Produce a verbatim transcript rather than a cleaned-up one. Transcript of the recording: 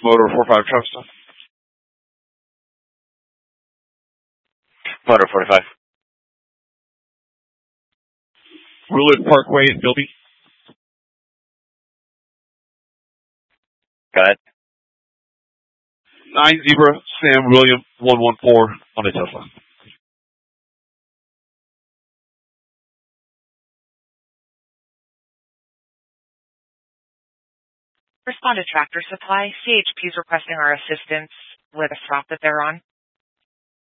Motor four five Trevista. Motor forty-five. Willard Parkway in Bilby. Go ahead. Nine Zebra Sam William one one four on a Tesla. Respond to Tractor Supply. C H P is requesting our assistance with a stop that they're on.